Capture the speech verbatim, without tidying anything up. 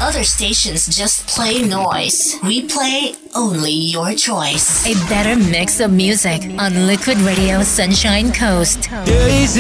Other stations just play noise. We play only your choice. A better mix of music on Liquid Radio Sunshine Coast. Days